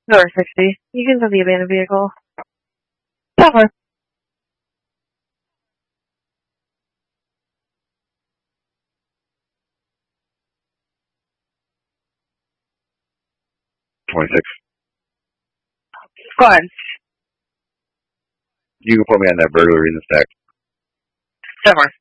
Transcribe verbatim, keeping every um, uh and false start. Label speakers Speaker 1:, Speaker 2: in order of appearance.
Speaker 1: Door sixty. You can go to the abandoned vehicle. Cover.
Speaker 2: twenty-six.
Speaker 1: Go ahead.
Speaker 2: You can put me on that burglary in the stack.
Speaker 1: Cover.